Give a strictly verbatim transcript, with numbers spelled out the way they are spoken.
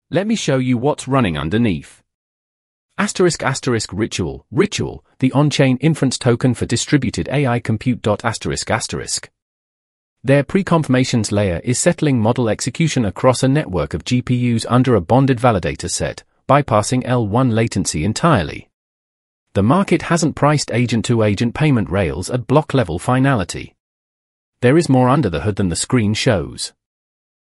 Let me show you what's running underneath. Asterisk asterisk Ritual, Ritual, the on-chain inference token for distributed A I compute. Asterisk asterisk. Their preconfirmations layer is settling model execution across a network of G P Us under a bonded validator set, bypassing L one latency entirely. The market hasn't priced agent-to-agent payment rails at block-level finality. There is more under the hood than the screen shows.